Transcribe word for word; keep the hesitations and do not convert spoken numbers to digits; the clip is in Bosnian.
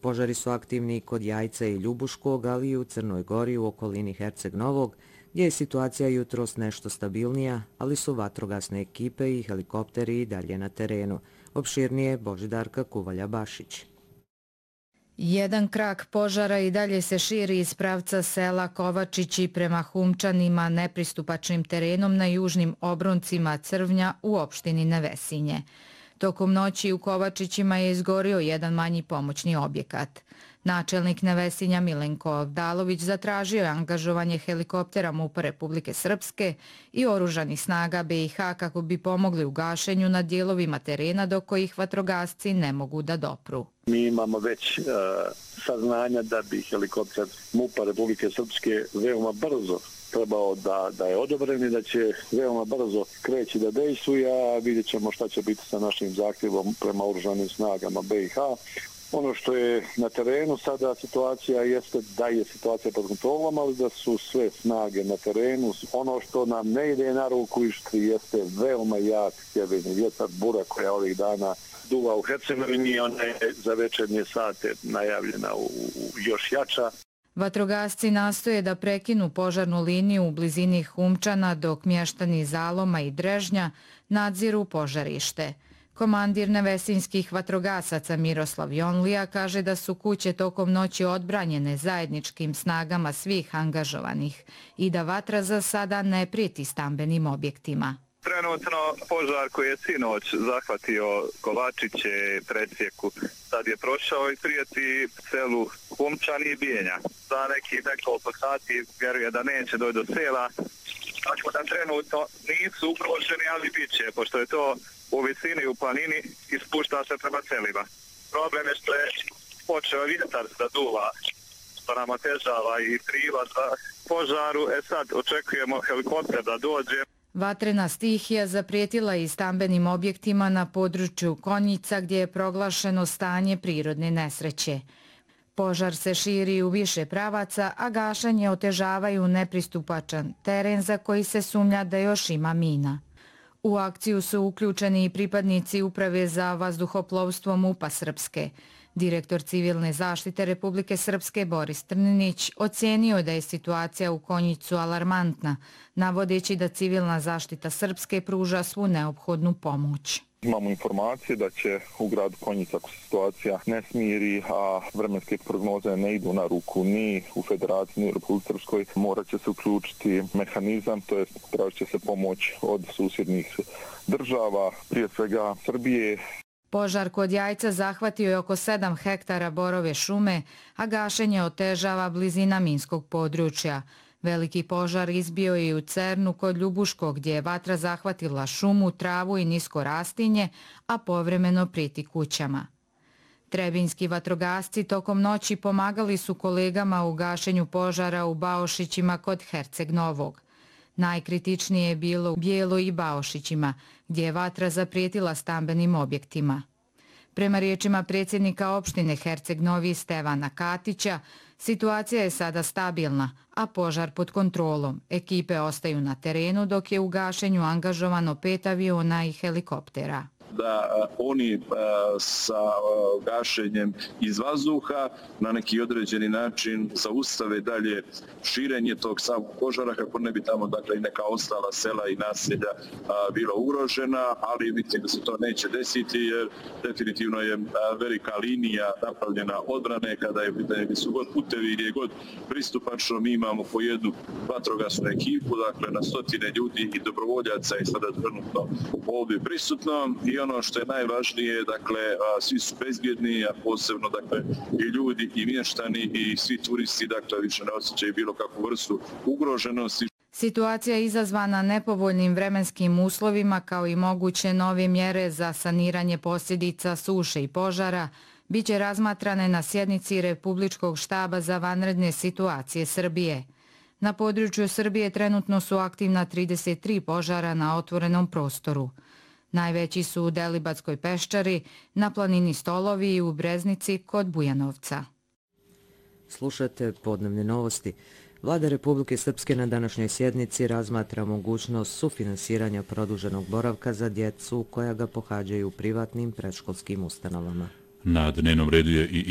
Požari su aktivni i kod Jajca i Ljubuškog, ali i u Crnoj Gori u okolini Herceg Novog, gdje je situacija jutros nešto stabilnija, ali su vatrogasne ekipe i helikopteri i dalje na terenu. Opširnije Božidarka Kuvalja-Bašić. Jedan krak požara i dalje se širi iz pravca sela Kovačići prema Humčanima, nepristupačnim terenom na južnim obroncima Crvnja u opštini Nevesinje. Tokom noći u Kovačićima je izgorio jedan manji pomoćni objekat. Načelnik Nevesinja Milenko Avdalović zatražio je angažovanje helikoptera MUP-a Republike Srpske i oružanih snaga B i H kako bi pomogli u gašenju na dijelovima terena do kojih vatrogasci ne mogu da dopru. Mi imamo već uh, saznanja da bi helikopter MUP-a Republike Srpske veoma brzo trebao da, da je odobren i da će veoma brzo kreći da dejstvuje, a vidjet ćemo šta će biti sa našim zahtjevom prema oružanim snagama B i H. Ono što je na terenu sada situacija jeste da je situacija pod kontrolom, ali da su sve snage na terenu. Ono što nam ne ide na ruku išti jeste veoma jak sjeverni vjetar, bura koja ovih dana duva u Hercegovini, ona je za večernje sate najavljena u, u još jača. Vatrogasci nastoje da prekinu požarnu liniju u blizini Humčana, dok mještani Zaloma i Drežnja nadziru požarište. Komandir nevesinskih vatrogasaca Miroslav Jonlija kaže da su kuće tokom noći odbranjene zajedničkim snagama svih angažovanih i da vatra za sada ne prijeti stambenim objektima. Trenutno požar koji je sinoć zahvatio Kovačiće, Presjeku, sad je prošao i prijeti selu Humčani i Bijenja. Za neki nekoliko sati vjeruje da neće doći do sela, tako da trenutno nisu ugroženi, ali bit će, pošto je to u visini u planini i spušta se prema selima. Problem je što je počeo vjetar da duva, što nam otežava i kriva za požaru. E sad očekujemo helikopter da dođe. Vatrena stihija zaprijetila i stambenim objektima na području Konjica, gdje je proglašeno stanje prirodne nesreće. Požar se širi u više pravaca, a gašanje otežavaju nepristupačan teren za koji se sumnja da još ima mina. U akciju su uključeni i pripadnici Uprave za vazduhoplovstvo MUP-a Srpske. Direktor civilne zaštite Republike Srpske Boris Trninić ocijenio da je situacija u Konjicu alarmantna, navodeći da civilna zaštita Srpske pruža svu neophodnu pomoć. Imamo informacije da će u gradu Konjica, ako se situacija ne smiri, a vremenske prognoze ne idu na ruku ni u Federaciji, ni u Republike Srpskoj, morat će se uključiti mehanizam, to je tražit će se pomoć od susjednih država, prije svega Srbije. Požar kod Jajca zahvatio je oko sedam hektara borove šume, a gašenje otežava blizina minskog područja. Veliki požar izbio je i u Cernu kod Ljubuškog, gdje je vatra zahvatila šumu, travu i nisko rastinje, a povremeno prijeti kućama. Trebinjski vatrogasci tokom noći pomagali su kolegama u gašenju požara u Baošićima kod Herceg Novog. Najkritičnije je bilo u Bijelo i Baošićima, gdje je vatra zaprijetila stambenim objektima. Prema riječima predsjednika opštine Herceg Novi Stevana Katića, situacija je sada stabilna, a požar pod kontrolom. Ekipe ostaju na terenu, dok je u gašenju angažovano pet aviona i helikoptera. Da oni sa gašenjem iz vazduha na neki određeni način zaustave dalje širenje tog samog požara, kako ne bi tamo dakle, neka ostala sela i naselja bila ugrožena, ali mislim da se to neće desiti jer definitivno je velika linija napravljena odbrane kada je pitanje gdje su god putevi, gdje je god pristupačno. Mi imamo po jednu vatrogasnu ekipu, dakle na stotine ljudi i dobrovoljaca i sada trenutno ovdje prisutno. I ono što je najvažnije, dakle, svi su bezbjedni, a posebno, dakle, i ljudi, i mještani, i svi turisti, dakle, više ne osjećaju bilo kakvu vrstu ugroženosti. Situacija je izazvana nepovoljnim vremenskim uslovima, kao i moguće nove mjere za saniranje posljedica suše i požara, bit će razmatrane na sjednici Republičkog štaba za vanredne situacije Srbije. Na području Srbije trenutno su aktivna trideset tri požara na otvorenom prostoru. Najveći su u Delibatskoj peščari, na planini Stolovi i u Breznici kod Bujanovca. Slušate podnevne novosti. Vlada Republike Srpske na današnjoj sjednici razmatra mogućnost sufinansiranja produženog boravka za djecu koja ga pohađaju u privatnim predškolskim ustanovama. Na dnevnom redu je i